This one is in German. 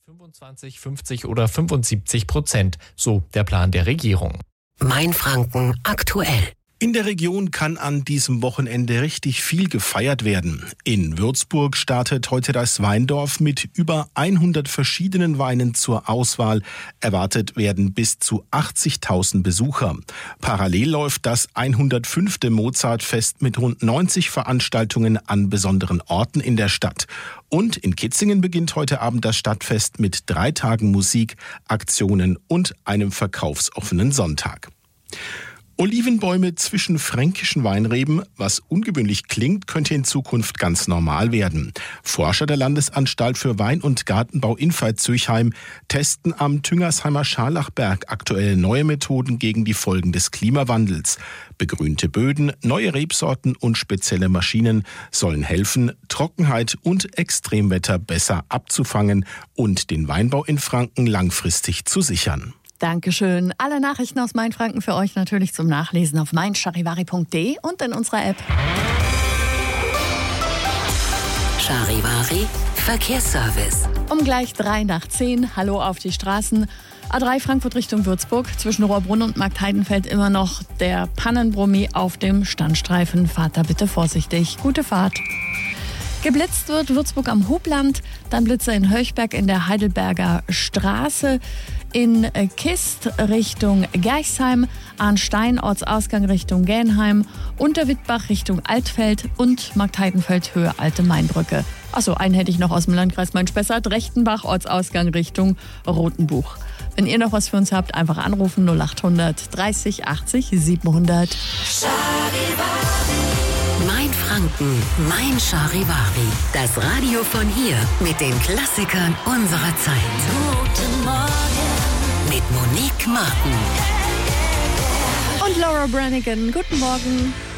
25, 50 oder 75%, so der Plan der Regierung. Mainfranken aktuell. In der Region kann an diesem Wochenende richtig viel gefeiert werden. In Würzburg startet heute das Weindorf mit über 100 verschiedenen Weinen zur Auswahl. Erwartet werden bis zu 80.000 Besucher. Parallel läuft das 105. Mozartfest mit rund 90 Veranstaltungen an besonderen Orten in der Stadt. Und in Kitzingen beginnt heute Abend das Stadtfest mit 3 Tagen Musik, Aktionen und einem verkaufsoffenen Sonntag. Olivenbäume zwischen fränkischen Weinreben, was ungewöhnlich klingt, könnte in Zukunft ganz normal werden. Forscher der Landesanstalt für Wein- und Gartenbau in Veitshöchheim testen am Tüngersheimer Scharlachberg aktuell neue Methoden gegen die Folgen des Klimawandels. Begrünte Böden, neue Rebsorten und spezielle Maschinen sollen helfen, Trockenheit und Extremwetter besser abzufangen und den Weinbau in Franken langfristig zu sichern. Dankeschön. Alle Nachrichten aus Mainfranken für euch natürlich zum Nachlesen auf meincharivari.de und in unserer App. Charivari Verkehrsservice. Um gleich 9:03. Hallo auf die Straßen. A3 Frankfurt Richtung Würzburg. Zwischen Rohrbrunn und Marktheidenfeld immer noch der Pannenbrummi auf dem Standstreifen. Fahrt da bitte vorsichtig. Gute Fahrt. Geblitzt wird Würzburg am Hubland, dann Blitzer in Höchberg in der Heidelberger Straße, in Kist Richtung Gerchsheim, Arnstein Ortsausgang Richtung Gähnheim, Unterwittbach Richtung Altfeld und Marktheidenfeld Höhe Alte Mainbrücke. Achso, einen hätte ich noch aus dem Landkreis Main-Spessart, Rechtenbach Ortsausgang Richtung Rotenbuch. Wenn ihr noch was für uns habt, einfach anrufen 0800 30 80 700. Mainfranken, Mein Charivari. Das Radio von hier mit den Klassikern unserer Zeit. Guten Morgen mit Monique Martin Und Laura Branigan. Guten Morgen.